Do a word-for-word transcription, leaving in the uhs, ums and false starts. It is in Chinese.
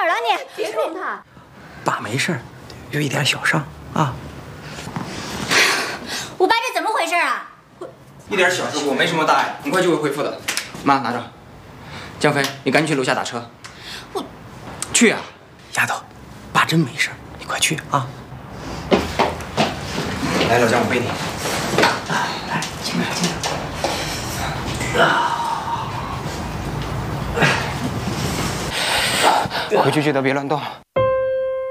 儿了你？ 别动他。 爸没事，有一点小伤啊。 我爸这怎么回事啊？ 一点小事故，没什么大碍，很快就会恢复的。妈，拿着。江飞，你赶紧去楼下打车。我，去啊！丫头，爸真没事，你快去啊！来，老姜，我背你。来，轻点，轻点。回去记得别乱动。